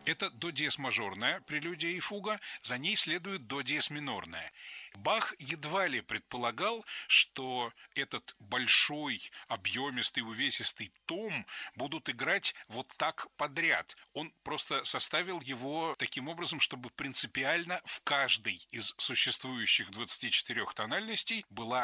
Это до диез мажорная прелюдия и фуга, за ней следует до диез минорная. Бах едва ли предполагал, что этот большой, объемистый, увесистый том будут играть вот так подряд. Он просто составил его таким образом, чтобы принципиально в каждой из существующих 24 тональностей была